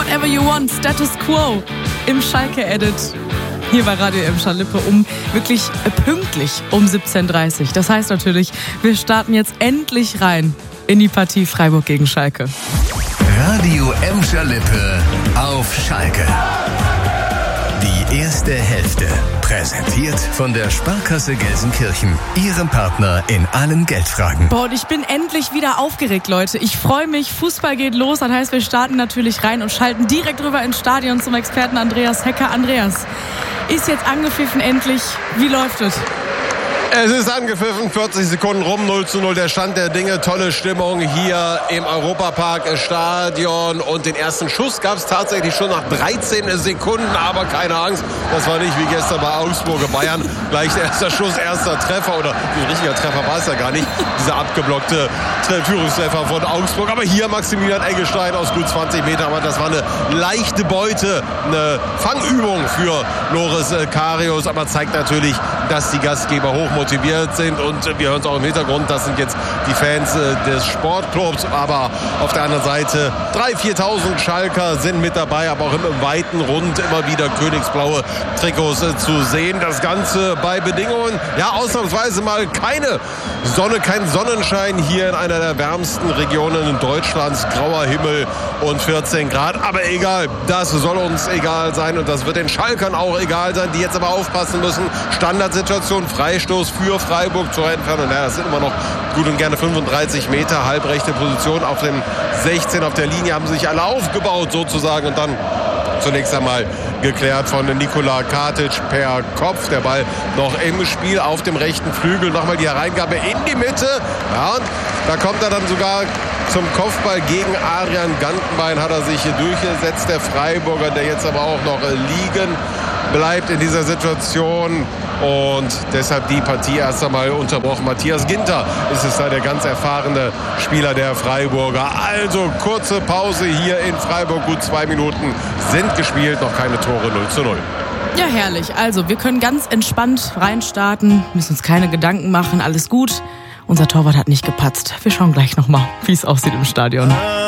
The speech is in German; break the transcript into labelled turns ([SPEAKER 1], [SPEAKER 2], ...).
[SPEAKER 1] Whatever You Want, Status Quo im Schalke-Edit. Hier bei Radio Emscher-Lippe wirklich pünktlich um 17:30 Uhr. Das heißt natürlich, wir starten jetzt endlich rein in die Partie Freiburg gegen Schalke.
[SPEAKER 2] Radio Emscher-Lippe auf Schalke. Die erste Hälfte. Präsentiert von der Sparkasse Gelsenkirchen. Ihrem Partner in allen Geldfragen.
[SPEAKER 1] Boah, und ich bin endlich wieder aufgeregt, Leute. Ich freue mich. Fußball geht los. Das heißt, wir starten natürlich rein und schalten direkt rüber ins Stadion zum Experten Andreas Hecker. Andreas, ist jetzt angepfiffen endlich. Wie läuft es?
[SPEAKER 3] Es ist angepfiffen, 40 Sekunden rum, 0:0 der Stand der Dinge. Tolle Stimmung hier im Europapark-Stadion. Und den ersten Schuss gab es tatsächlich schon nach 13 Sekunden. Aber keine Angst, das war nicht wie gestern bei Augsburg-Bayern. Gleich der erste Schuss, erster Treffer. Oder ein richtiger Treffer war es ja gar nicht. Dieser abgeblockte Führungstreffer von Augsburg. Aber hier Maximilian Eggestein aus gut 20 Metern. Aber das war eine leichte Beute, eine Fangübung für Loris Karius. Aber zeigt natürlich, dass die Gastgeber hoch motiviert sind, und wir hören es auch im Hintergrund, das sind jetzt die Fans des Sportclubs, aber auf der anderen Seite 3.000, 4.000 Schalker sind mit dabei, aber auch im weiten Rund immer wieder königsblaue Trikots zu sehen. Das Ganze bei Bedingungen, ja, ausnahmsweise mal keine Sonne, kein Sonnenschein hier in einer der wärmsten Regionen Deutschlands, grauer Himmel und 14 Grad, aber egal, das soll uns egal sein und das wird den Schalkern auch egal sein, die jetzt aber aufpassen müssen. Standardsituation, Freistoß für Freiburg zur Entfernung. Naja, das sind immer noch gut und gerne 35 Meter, halbrechte Position auf dem 16, auf der Linie haben sich alle aufgebaut sozusagen und dann zunächst einmal geklärt von Nikola Katic per Kopf. Der Ball noch im Spiel auf dem rechten Flügel. Nochmal die Hereingabe in die Mitte. Ja, und da kommt er dann sogar zum Kopfball gegen Adrian Gantenbein. Hat er sich hier durchgesetzt, der Freiburger, der jetzt aber auch noch liegen bleibt in dieser Situation. Und deshalb die Partie erst einmal unterbrochen. Matthias Ginter ist es da, der ganz erfahrene Spieler der Freiburger. Also kurze Pause hier in Freiburg. Gut 2 Minuten sind gespielt, noch keine Tore, 0:0.
[SPEAKER 1] Ja, herrlich. Also wir können ganz entspannt reinstarten, müssen uns keine Gedanken machen, alles gut. Unser Torwart hat nicht gepatzt. Wir schauen gleich nochmal, wie es aussieht im Stadion.